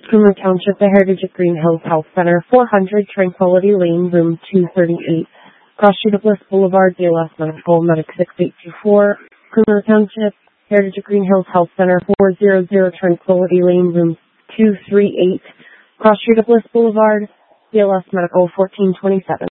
Coomer Township, The Heritage of Green Hills Health Center, 400 Tranquility Lane, room 238, Cross Street of Bliss Boulevard, DLS Medical, Medic 6824. Coomer Township, Heritage of Green Hills Health Center, 400 Tranquility Lane, room 238, Cross Street of Bliss Boulevard, DLS Medical, 1427.